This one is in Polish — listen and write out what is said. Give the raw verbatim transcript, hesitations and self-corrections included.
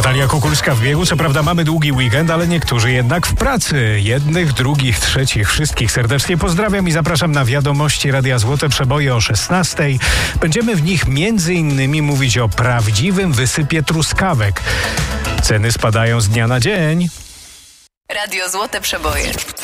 Natalia Kukulska w biegu. Co prawda mamy długi weekend, ale niektórzy jednak w pracy. Jednych, drugich, trzecich, wszystkich serdecznie pozdrawiam i zapraszam na wiadomości Radia Złote Przeboje o szesnastej. Będziemy w nich między innymi mówić o prawdziwym wysypie truskawek. Ceny spadają z dnia na dzień. Radio Złote Przeboje.